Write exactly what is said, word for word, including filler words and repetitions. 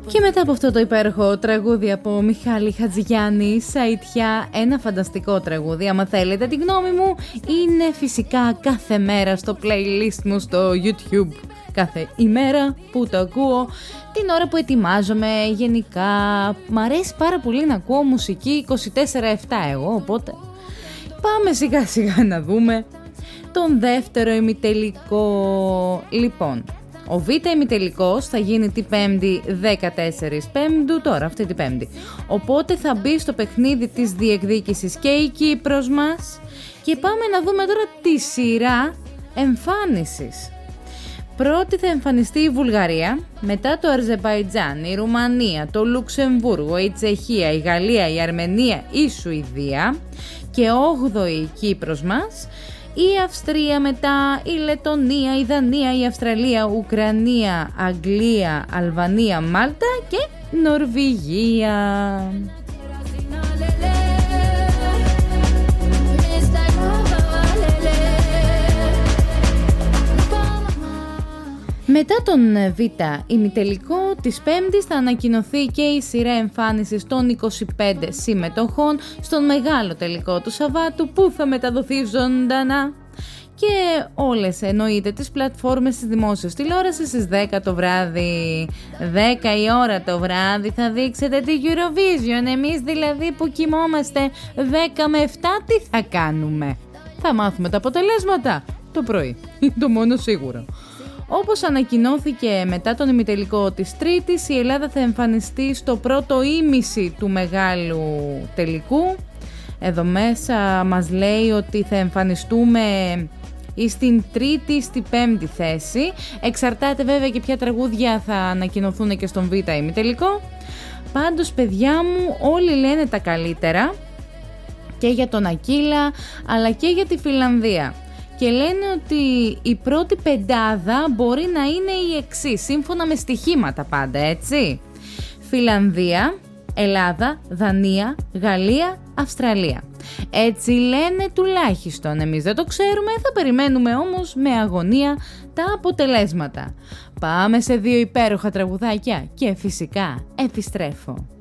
Και μετά από αυτό το υπέροχο τραγούδι από Μιχάλη Χατζηγιάννη, Σαϊτιά, ένα φανταστικό τραγούδι, άμα θέλετε τη γνώμη μου, είναι φυσικά κάθε μέρα στο playlist μου στο YouTube. Κάθε ημέρα που το ακούω, την ώρα που ετοιμάζομαι, γενικά μ' αρέσει πάρα πολύ να ακούω μουσική είκοσι τέσσερα επτά εγώ, οπότε πάμε σιγά σιγά να δούμε τον δεύτερο ημιτελικό. Λοιπόν, ο β' ημιτελικός θα γίνει την Πέμπτη δεκατέσσερις Πέμπτου, τώρα αυτή την Πέμπτη. Οπότε θα μπει στο παιχνίδι της διεκδίκησης και η Κύπρος μας και πάμε να δούμε τώρα τη σειρά εμφάνισης. Πρώτη θα εμφανιστεί η Βουλγαρία, μετά το Αζερμπαϊτζάν, η Ρουμανία, το Λουξεμβούργο, η Τσεχία, η Γαλλία, η Αρμενία, η Σουηδία και όγδοη η Κύπρος μας, η Αυστρία μετά, η Λετονία, η Δανία, η Αυστραλία, Ουκρανία, Αγγλία, Αλβανία, Μάλτα και Νορβηγία. Μετά τον Β' ημιτελικό της Πέμπτης θα ανακοινωθεί και η σειρά εμφάνισης των είκοσι πέντε συμμετοχών στον μεγάλο τελικό του Σαββάτου που θα μεταδοθεί ζωντανά και όλες εννοείται τις πλατφόρμες της δημόσιας τηλεόρασης στις δέκα το βράδυ. δέκα η ώρα το βράδυ θα δείξετε τη Eurovision, εμείς δηλαδή που κοιμόμαστε δέκα με επτά τι θα κάνουμε? Θα μάθουμε τα αποτελέσματα το πρωί, το μόνο σίγουρο. Όπως ανακοινώθηκε μετά τον ημιτελικό της Τρίτης, η Ελλάδα θα εμφανιστεί στο πρώτο ήμιση του μεγάλου τελικού. Εδώ μέσα μας λέει ότι θα εμφανιστούμε ή στην Τρίτη, στη Πέμπτη θέση. Εξαρτάται βέβαια και ποια τραγούδια θα ανακοινωθούν και στον Β' ημιτελικό. Πάντως, παιδιά μου, όλοι λένε τα καλύτερα και για τον Ακύλα αλλά και για τη Φιλανδία. Και λένε ότι η πρώτη πεντάδα μπορεί να είναι η εξής, σύμφωνα με στοιχήματα πάντα, έτσι. Φιλανδία, Ελλάδα, Δανία, Γαλλία, Αυστραλία. Έτσι λένε τουλάχιστον, εμείς δεν το ξέρουμε, θα περιμένουμε όμως με αγωνία τα αποτελέσματα. Πάμε σε δύο υπέροχα τραγουδάκια και φυσικά επιστρέφω.